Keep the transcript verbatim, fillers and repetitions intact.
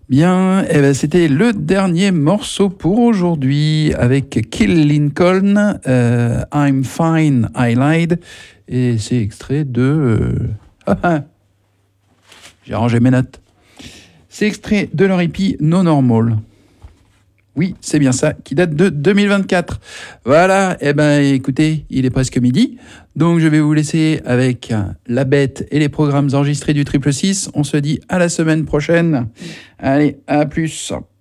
Bien, eh ben, c'était le dernier morceau pour aujourd'hui avec Kill Lincoln, euh, I'm Fine, I Lied, et c'est extrait de... Euh... J'ai rangé mes notes. C'est extrait de leur E P No Normal. Oui, c'est bien ça, qui date de deux mille vingt-quatre. Voilà, eh ben, écoutez, il est presque midi, donc je vais vous laisser avec La Bête et les programmes enregistrés du Triple Six. On se dit à la semaine prochaine. Allez, à plus.